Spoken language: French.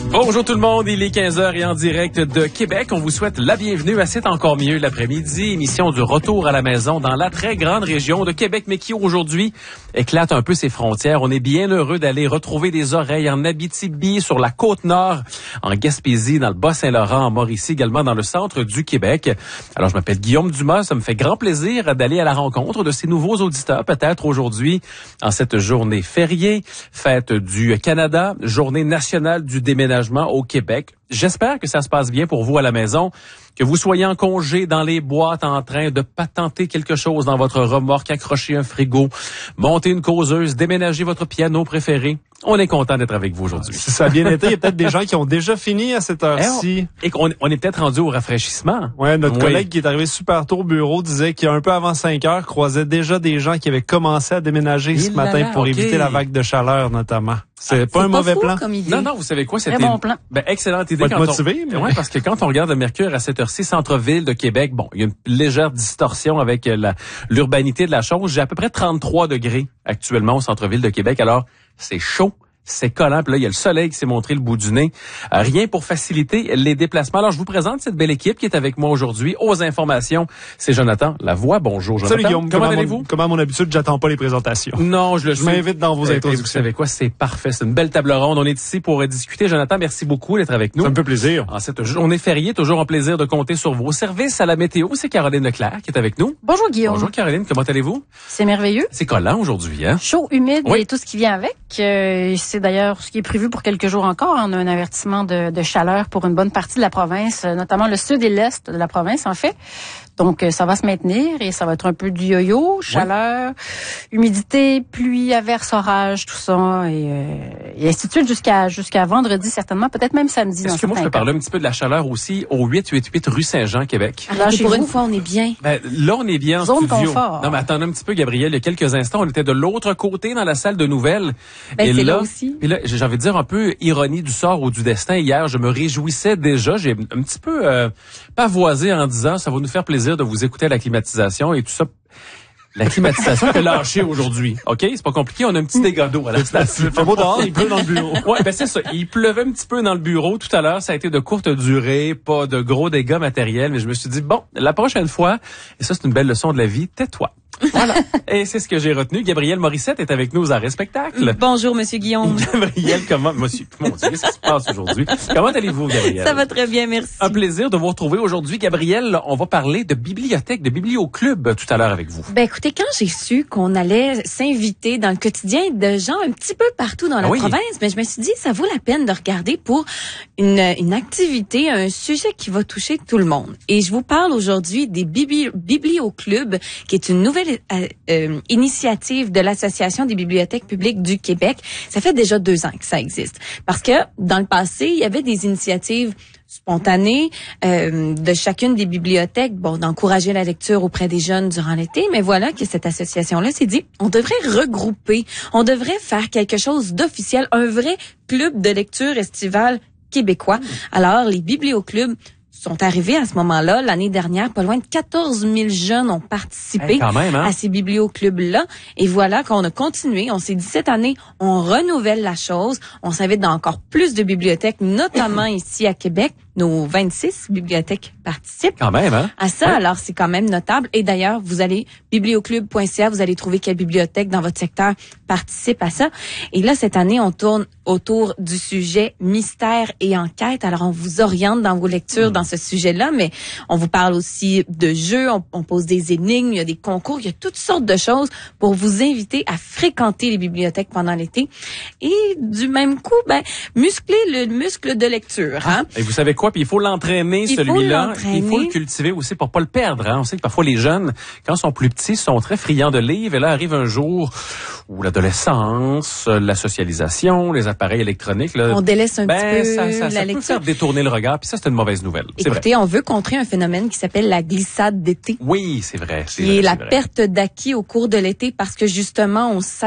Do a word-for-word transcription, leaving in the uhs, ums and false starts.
Bonjour tout le monde, il est quinze heures et en direct de Québec. On vous souhaite la bienvenue à C'est encore mieux l'après-midi, émission du retour à la maison dans la très grande région de Québec, mais qui aujourd'hui éclate un peu ses frontières. On est bien heureux d'aller retrouver des oreilles en Abitibi, sur la Côte-Nord, en Gaspésie, dans le Bas-Saint-Laurent, en Mauricie, également dans le centre du Québec. Alors, je m'appelle Guillaume Dumas, ça me fait grand plaisir d'aller à la rencontre de ces nouveaux auditeurs, peut-être aujourd'hui, en cette journée fériée, fête du Canada, journée nationale du déménagement au Québec. J'espère que ça se passe bien pour vous à la maison, que vous soyez en congé dans les boîtes en train de patenter quelque chose dans votre remorque, accrocher un frigo, monter une causeuse, déménager votre piano préféré. On est content d'être avec vous aujourd'hui. Si ça a bien été, il y a peut-être des gens qui ont déjà fini à cette heure-ci. Et on, on est peut-être rendu au rafraîchissement. Ouais, notre oui. collègue qui est arrivé super tôt au bureau disait qu'un peu avant cinq heures, croisait déjà des gens qui avaient commencé à déménager Il ce matin là, pour okay. éviter la vague de chaleur, notamment. C'est Ah, pas c'est un mauvais fou, plan. Comme idée. Non, non, vous savez quoi? C'était Très bon plan. Ben, excellente idée. Faut être quand motivé, on... mais... Ouais, parce que quand on regarde le Mercure à cette heure-ci, centre-ville de Québec, bon, il y a une légère distorsion avec la, l'urbanité de la chose. J'ai à peu près trente-trois degrés actuellement au centre-ville de Québec. Alors, c'est chaud. C'est collant. Puis là, il y a le soleil qui s'est montré le bout du nez. Euh, rien pour faciliter les déplacements. Alors, je vous présente cette belle équipe qui est avec moi aujourd'hui. Aux informations, c'est Jonathan Lavoie. Bonjour, Jonathan. Salut Guillaume. Comment, comment allez-vous? Mon, comme à mon habitude, j'attends pas les présentations. Non, je le Je sais. m'invite dans vos Et, introductions. Vous savez quoi? C'est parfait. C'est une belle table ronde. On est ici pour discuter. Jonathan, merci beaucoup d'être avec nous. Ça me fait plaisir. En cette journée fériée, toujours un plaisir de compter sur vos services à la météo. C'est Caroline Leclerc qui est avec nous. Bonjour Guillaume. Bonjour Caroline, comment allez-vous? C'est merveilleux. C'est collant aujourd'hui, hein? Chaud, humide Oui. et tout ce qui vient avec. Euh, c'est d'ailleurs ce qui est prévu pour quelques jours encore. On a un avertissement de, de chaleur pour une bonne partie de la province, notamment le sud et l'est de la province en fait. Donc ça va se maintenir et ça va être un peu du yo-yo, chaleur, oui. humidité, pluie, averse, orage, tout ça et, euh, et ainsi de suite jusqu'à jusqu'à vendredi certainement, peut-être même samedi. Est-ce que moi je peux cas. parler un petit peu de la chaleur aussi au huit cent quatre-vingt-huit rue Saint-Jean, Québec? Alors pour vous, une fois, on est bien. Ben, là, on est bien en Zone studio. confort. Non, mais attendez un petit peu, Gabriel. Il y a quelques instants, on était de l'autre côté dans la salle de nouvelles. Ben, et c'est là, là aussi. Puis là, j'ai envie de dire un peu ironie du sort ou du destin. Hier, je me réjouissais déjà. J'ai un petit peu euh, pavoisé en disant, ça va nous faire plaisir de vous écouter à la climatisation et tout ça. La climatisation est lâchée aujourd'hui. OK? C'est pas compliqué. On a un petit dégât d'eau à la station. Il fait beau dehors, il pleut dans le bureau. Ouais, ben c'est ça. Il pleuvait un petit peu dans le bureau tout à l'heure. Ça a été de courte durée, pas de gros dégâts matériels. Mais je me suis dit, bon, la prochaine fois, et ça, c'est une belle leçon de la vie, tais-toi. Voilà. Et c'est ce que j'ai retenu. Gabrielle Morissette est avec nous aux Arrêts Spectacle. Bonjour, Monsieur Guillaume. Gabrielle, comment, monsieur, mon Dieu, qu'est-ce qui se passe aujourd'hui? Comment allez-vous, Gabrielle? Ça va très bien, merci. Un plaisir de vous retrouver aujourd'hui. Gabrielle, on va parler de bibliothèque, de biblioclub tout à l'heure avec vous. Ben, écoutez, quand j'ai su qu'on allait s'inviter dans le quotidien de gens un petit peu partout dans la oui. province, ben, je me suis dit, ça vaut la peine de regarder pour une, une activité, un sujet qui va toucher tout le monde. Et je vous parle aujourd'hui des bibli- biblioclubs, qui est une nouvelle euh, euh, initiative de l'Association des bibliothèques publiques du Québec. Ça fait déjà deux ans que ça existe. Parce que dans le passé, il y avait des initiatives spontanées euh, de chacune des bibliothèques, bon, d'encourager la lecture auprès des jeunes durant l'été, mais voilà que cette association-là s'est dit, on devrait regrouper, on devrait faire quelque chose d'officiel, un vrai club de lecture estivale québécois. Alors, les biblioclubs sont arrivés à ce moment-là. L'année dernière, pas loin de quatorze mille jeunes ont participé hey, quand même, hein? à ces biblioclubs-là. Et voilà qu'on a continué. On s'est dit, cette année, on renouvelle la chose. On s'invite dans encore plus de bibliothèques, notamment ici à Québec. Nos vingt-six bibliothèques participent Quand même, hein? à ça. Ouais. Alors, c'est quand même notable. Et d'ailleurs, vous allez biblioclub point c a, vous allez trouver quelle bibliothèque dans votre secteur participe à ça. Et là, cette année, on tourne autour du sujet mystère et enquête. Alors, on vous oriente dans vos lectures mmh. dans ce sujet-là, mais on vous parle aussi de jeux, on, on pose des énigmes, il y a des concours, il y a toutes sortes de choses pour vous inviter à fréquenter les bibliothèques pendant l'été. Et du même coup, ben, muscler le muscle de lecture. Hein? Et vous savez quoi? Puis il faut l'entraîner, il celui-là. Faut l'entraîner. Il faut le cultiver aussi pour pas le perdre. Hein? On sait que parfois les jeunes, quand ils sont plus petits, sont très friands de livres. Et là arrive un jour où l'adolescence, la socialisation, les appareils électroniques. Là, on délaisse un ben, petit peu ça, ça, la ça lecture. peut faire détourner le regard. Puis ça, c'est une mauvaise nouvelle. C'est Écoutez, vrai. on veut contrer un phénomène qui s'appelle la glissade d'été. Oui, c'est vrai. C'est Qui vrai, est la vrai. perte d'acquis au cours de l'été parce que justement, on